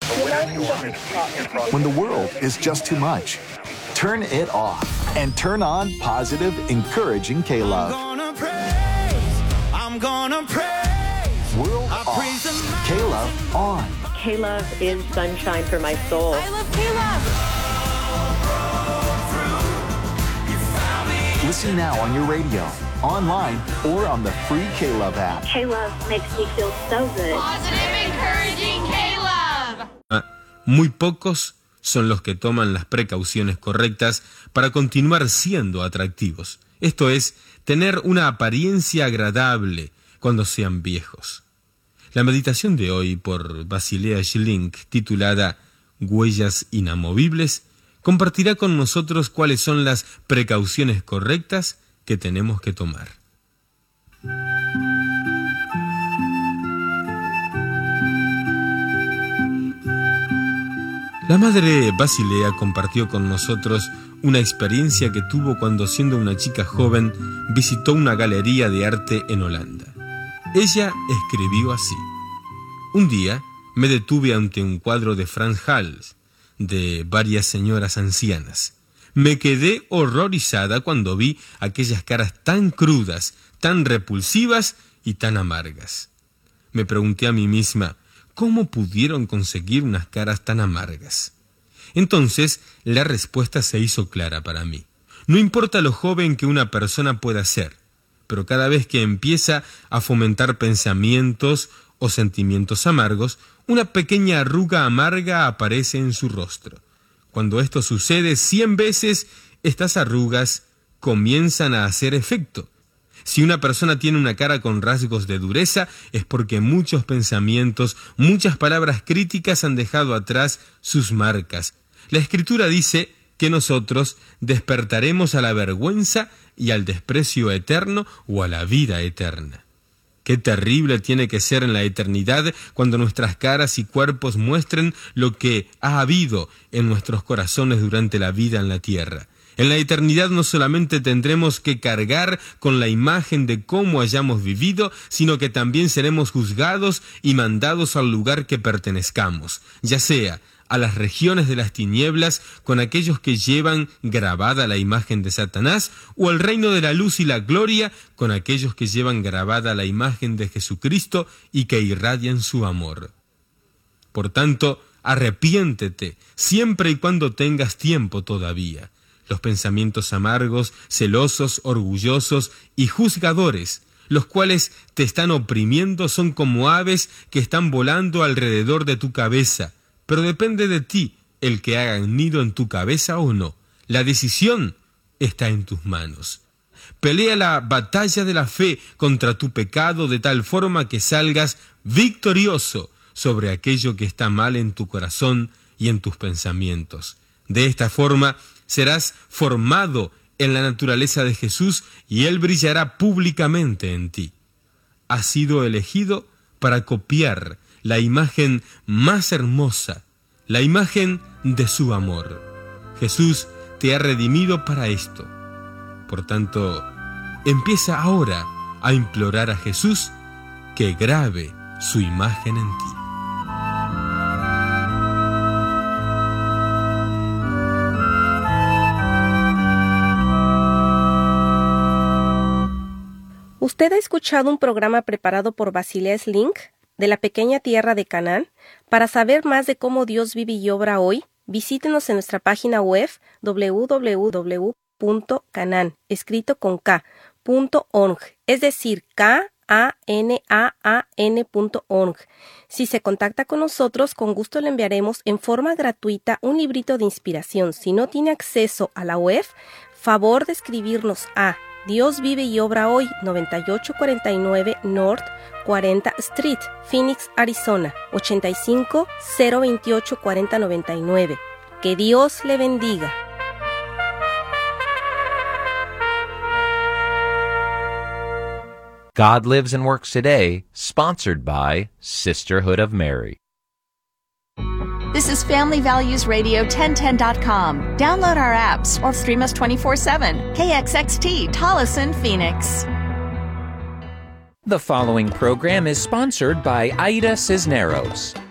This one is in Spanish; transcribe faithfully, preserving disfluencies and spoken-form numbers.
When the world is just too much, turn it off and turn on positive, encouraging K-Love. I'm gonna praise, I'm gonna praise. World off, K-Love on. K-Love is sunshine for my soul. I love K-Love. Listen now on your radio, online, or on the free K-Love app. K-Love makes me feel so good. Positive, encouraging K-Love. Ah, muy pocos son los que toman las precauciones correctas para continuar siendo atractivos. Esto es, tener una apariencia agradable cuando sean viejos. La meditación de hoy por Basilea Schlink, titulada Huellas inamovibles, compartirá con nosotros cuáles son las precauciones correctas que tenemos que tomar. La madre Basilea compartió con nosotros una experiencia que tuvo cuando, siendo una chica joven, visitó una galería de arte en Holanda. Ella escribió así: un día me detuve ante un cuadro de Frans Hals, de varias señoras ancianas. Me quedé horrorizada cuando vi aquellas caras tan crudas, tan repulsivas y tan amargas. Me pregunté a mí misma, ¿cómo pudieron conseguir unas caras tan amargas? Entonces, la respuesta se hizo clara para mí. No importa lo joven que una persona pueda ser, pero cada vez que empieza a fomentar pensamientos o sentimientos amargos, una pequeña arruga amarga aparece en su rostro. Cuando esto sucede cien veces, estas arrugas comienzan a hacer efecto. Si una persona tiene una cara con rasgos de dureza, es porque muchos pensamientos, muchas palabras críticas han dejado atrás sus marcas. La Escritura dice que nosotros despertaremos a la vergüenza y al desprecio eterno o a la vida eterna. Qué terrible tiene que ser en la eternidad cuando nuestras caras y cuerpos muestren lo que ha habido en nuestros corazones durante la vida en la tierra. En la eternidad no solamente tendremos que cargar con la imagen de cómo hayamos vivido, sino que también seremos juzgados y mandados al lugar que pertenezcamos, ya sea a las regiones de las tinieblas con aquellos que llevan grabada la imagen de Satanás, o al reino de la luz y la gloria con aquellos que llevan grabada la imagen de Jesucristo y que irradian su amor. Por tanto, arrepiéntete siempre y cuando tengas tiempo todavía. Los pensamientos amargos, celosos, orgullosos y juzgadores, los cuales te están oprimiendo, son como aves que están volando alrededor de tu cabeza. Pero depende de ti el que hagan nido en tu cabeza o no. La decisión está en tus manos. Pelea la batalla de la fe contra tu pecado de tal forma que salgas victorioso sobre aquello que está mal en tu corazón y en tus pensamientos. De esta forma serás formado en la naturaleza de Jesús y Él brillará públicamente en ti. Has sido elegido para copiar la imagen más hermosa, la imagen de su amor. Jesús te ha redimido para esto. Por tanto, empieza ahora a implorar a Jesús que grabe su imagen en ti. Usted ha escuchado un programa preparado por Basilea Schlink de la pequeña tierra de Canaán. Para saber más de cómo Dios vive y obra hoy, visítenos en nuestra página web doble u doble u doble u punto canaan, escrito con K, punto org, es decir, K A N A A N punto org. Si se contacta con nosotros, con gusto le enviaremos en forma gratuita un librito de inspiración. Si no tiene acceso a la web, favor de escribirnos a Dios vive y obra hoy, noventa y ocho cuarenta y nueve North cuarenta Street, Phoenix, Arizona, ochenta y cinco cero veintiocho cuarenta noventa y nueve. Que Dios le bendiga. God Lives and Works Today, sponsored by Sisterhood of Mary. This is Family Values Radio ten ten dot com. Download our apps or stream us twenty-four seven. K X X T, Tolleson, Phoenix. The following program is sponsored by Aida Cisneros.